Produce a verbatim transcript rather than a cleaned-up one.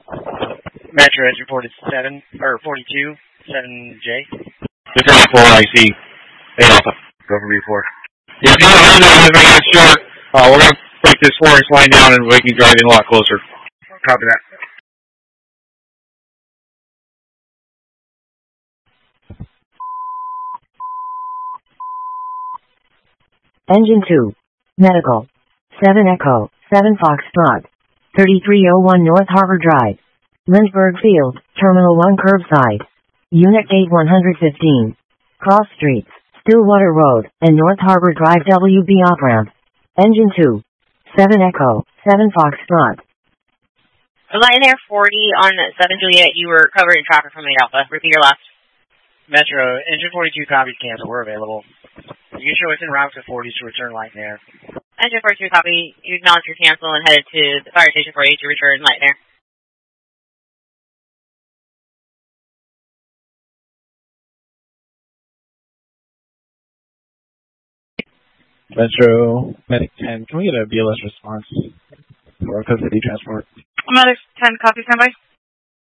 Metro has reported seven or forty-two, seven J. Control four, I see. Hey, Alpha. Go for B four. If you don't know anything that's short, uh, we're going to break this four inch line down and we can drive in a lot closer. Copy that. Engine two. Medical. seven Echo, seven Foxtrot. thirty-three oh one North Harbor Drive. Lindbergh Field, Terminal one Curbside. Unit gate one fifteen. Cross Streets, Stillwater Road, and North Harbor Drive W B op-ramp. Engine two. seven Echo, seven Foxtrot. Line Air forty on seven Juliet, you were covered in traffic from eight Alpha. Repeat your last. Metro, engine forty-two copies cancel. We're available. You can show us en route to forty to return light and air. Engine forty-two copy. You acknowledge your cancel and headed to the fire station forty to return light and air. Metro, Medic ten, can we get a B L S response for code fifty transport? Medic ten, copy, standby.